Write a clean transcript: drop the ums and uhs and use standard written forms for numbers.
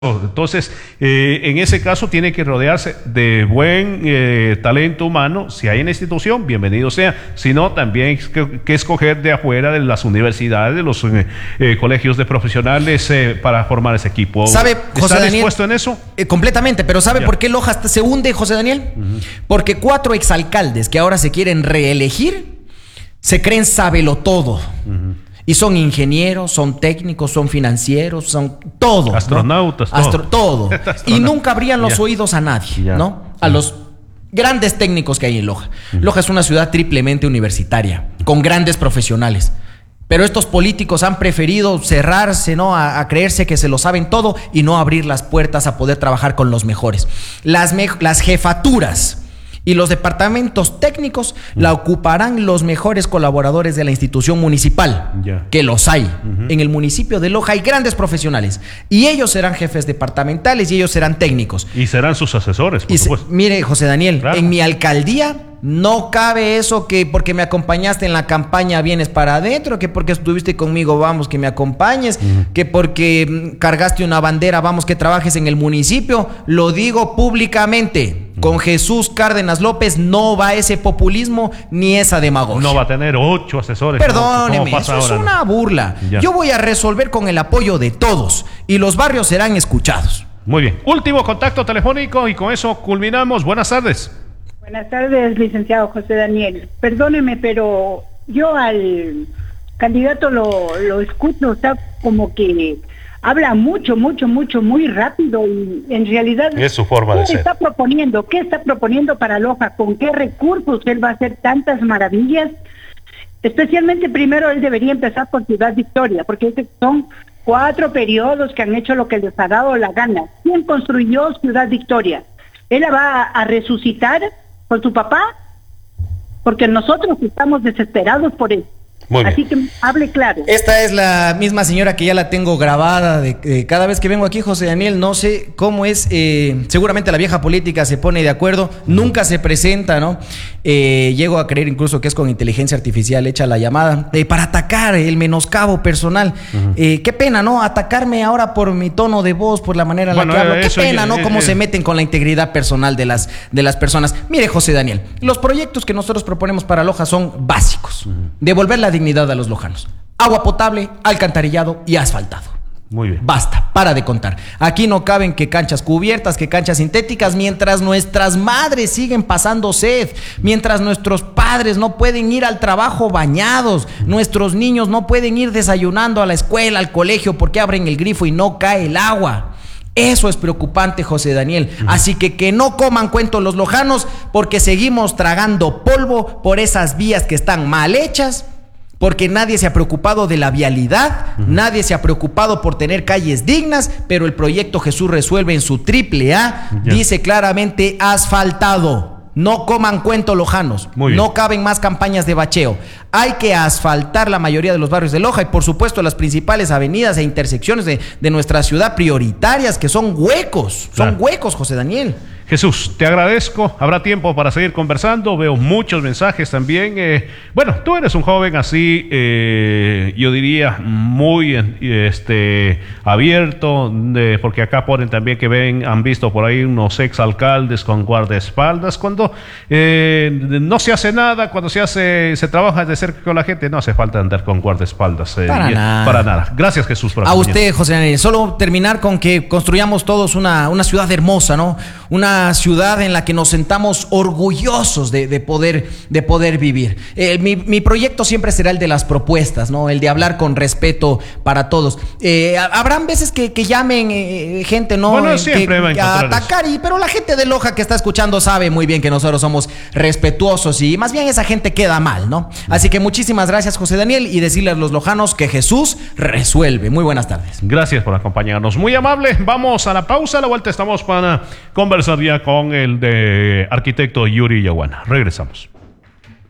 Entonces, en ese caso tiene que rodearse de buen talento humano. Si hay en la institución, bienvenido sea. Si no, también que escoger de afuera de las universidades, de los colegios de profesionales para formar ese equipo. ¿Sabe, José ¿Está Daniel, dispuesto en eso? Completamente, pero ¿sabe por qué Loja se hunde, José Daniel? Porque 4 exalcaldes que ahora se quieren reelegir se creen sábelo-todo. Y son ingenieros, son técnicos, son financieros, son todo. Astronautas, ¿no? Todo. Y nunca abrían los oídos a nadie, ¿no? A los grandes técnicos que hay en Loja. Loja es una ciudad triplemente universitaria, con grandes profesionales. Pero estos políticos han preferido cerrarse, ¿no? A creerse que se lo saben todo y no abrir las puertas a poder trabajar con los mejores. Las jefaturas y los departamentos técnicos la ocuparán los mejores colaboradores de la institución municipal, que los hay. En el municipio de Loja hay grandes profesionales y ellos serán jefes departamentales y ellos serán técnicos. Y serán sus asesores, por supuesto. Mire, José Daniel, en mi alcaldía no cabe eso que porque me acompañaste en la campaña vienes para adentro, que porque estuviste conmigo vamos que me acompañes, que porque cargaste una bandera vamos que trabajes en el municipio. Lo digo públicamente. Con Jesús Cárdenas López no va ese populismo ni esa demagogia. No va a tener 8 asesores. Perdóneme, eso es una burla. Yo voy a resolver con el apoyo de todos y los barrios serán escuchados. Muy bien. Último contacto telefónico y con eso culminamos. Buenas tardes. Buenas tardes, licenciado José Daniel. Perdóneme, pero yo al candidato lo escucho, o sea, como que habla mucho, muy rápido y en realidad... Es su forma de ser. ¿Qué está proponiendo para Loja? ¿Con qué recursos él va a hacer tantas maravillas? Especialmente primero él debería empezar por Ciudad Victoria, porque son 4 periodos que han hecho lo que les ha dado la gana. ¿Quién construyó Ciudad Victoria? ¿Él la va a resucitar por su papá? Porque nosotros estamos desesperados por él. Así que hable claro. Esta es la misma señora que ya la tengo grabada de cada vez que vengo aquí, José Daniel. No sé cómo es, seguramente la vieja política se pone de acuerdo, nunca se presenta, ¿no? Llego a creer incluso que es con inteligencia artificial hecha la llamada para atacar el menoscabo personal. Qué pena, ¿no? Atacarme ahora por mi tono de voz, por la manera en la que hablo. Qué pena, ¿no? Cómo se meten con la integridad personal de las personas. Mire, José Daniel, los proyectos que nosotros proponemos para Loja son básicos. Devolver la dignidad a los lojanos. Agua potable, alcantarillado y asfaltado. Muy bien. Basta, para de contar. Aquí no caben que canchas cubiertas, que canchas sintéticas, mientras nuestras madres siguen pasando sed, mientras nuestros padres no pueden ir al trabajo bañados, nuestros niños no pueden ir desayunando a la escuela, al colegio, porque abren el grifo y no cae el agua. Eso es preocupante, José Daniel. Así que no coman cuentos los lojanos, porque seguimos tragando polvo por esas vías que están mal hechas, porque nadie se ha preocupado de la vialidad, nadie se ha preocupado por tener calles dignas, pero el proyecto Jesús Resuelve en su AAA dice claramente asfaltado. No coman cuento lojanos, no caben más campañas de bacheo. Hay que asfaltar la mayoría de los barrios de Loja y por supuesto las principales avenidas e intersecciones de nuestra ciudad prioritarias, que son huecos, José Daniel. Jesús, te agradezco. Habrá tiempo para seguir conversando. Veo muchos mensajes también. Bueno, tú eres un joven así, yo diría, muy abierto, porque acá ponen también que han visto por ahí unos exalcaldes con guardaespaldas. Cuando no se hace nada, cuando se trabaja de cerca con la gente, no hace falta andar con guardaespaldas. Para nada. Gracias, Jesús. A usted, José Daniel. Solo terminar con que construyamos todos una ciudad hermosa, ¿no? Una ciudad en la que nos sentamos orgullosos de poder vivir. Mi proyecto siempre será el de las propuestas, ¿no? El de hablar con respeto para todos. Habrán veces que llamen gente, ¿no? Bueno, siempre a atacar, pero la gente de Loja que está escuchando sabe muy bien que nosotros somos respetuosos y más bien esa gente queda mal, ¿no? Así que muchísimas gracias, José Daniel, y decirle a los lojanos que Jesús resuelve. Muy buenas tardes. Gracias por acompañarnos. Muy amable. Vamos a la pausa. A la vuelta estamos para conversar ya con el de arquitecto Yuri Yaguana. Regresamos.